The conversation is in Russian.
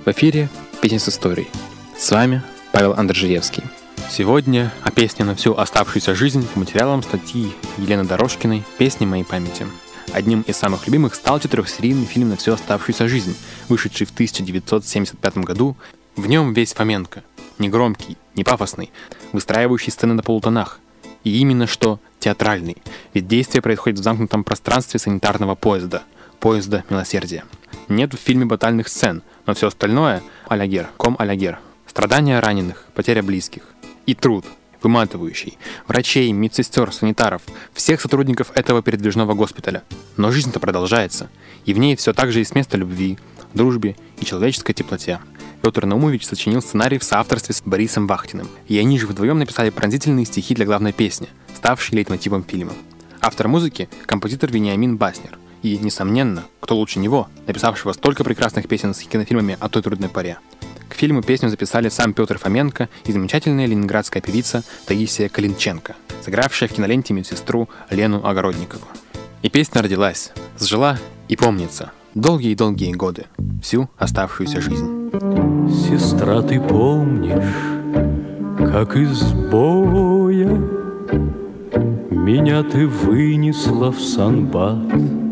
В эфире «Песни с историей». С вами Павел Андржиевский. Сегодня о песне на всю оставшуюся жизнь по материалам статьи Елены Дорожкиной «Песни моей памяти». Одним из самых любимых стал 4-серийный фильм «На всю оставшуюся жизнь», вышедший в 1975 году. В нем весь Фоменко. Не громкий, не пафосный, выстраивающий сцены на полутонах. И именно что театральный, ведь действие происходит в замкнутом пространстве санитарного поезда милосердия. Нет в фильме батальных сцен, но все остальное – алягер, ком-алягер. Страдания раненых, потеря близких. И труд, выматывающий. Врачей, медсестер, санитаров, всех сотрудников этого передвижного госпиталя. Но жизнь-то продолжается, и в ней все так же есть место любви, дружбе и человеческой теплоте. Петр Наумович сочинил сценарий в соавторстве с Борисом Вахтиным, и они же вдвоем написали пронзительные стихи для главной песни, ставшей лейтмотивом фильма. Автор музыки – композитор Вениамин Баснер. И, несомненно, кто лучше него, написавшего столько прекрасных песен с кинофильмами о той трудной поре. К фильму песню записали сам Петр Фоменко и замечательная ленинградская певица Таисия Калинченко, сыгравшая в киноленте медсестру Лену Огородникову. И песня родилась, сжила и помнится долгие-долгие годы, всю оставшуюся жизнь. Сестра, ты помнишь, как из боя меня ты вынесла в санбат?